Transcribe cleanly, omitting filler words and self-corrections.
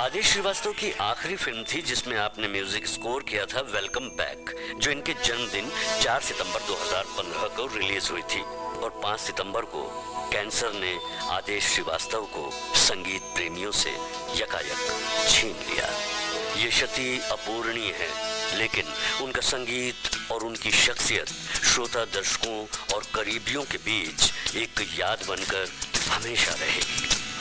आदेश श्रीवास्तव की आखिरी फिल्म थी जिसमें आपने म्यूजिक स्कोर किया था वेलकम बैक, जो इनके जन्मदिन 4 सितंबर 2015 को रिलीज हुई थी और 5 सितंबर को कैंसर ने आदेश श्रीवास्तव को संगीत प्रेमियों से यकायक छीन लिया। ये क्षति अपूरणीय है, लेकिन उनका संगीत और उनकी शख्सियत श्रोता, दर्शकों और करीबियों के बीच एक याद बनकर हमेशा रहेगी।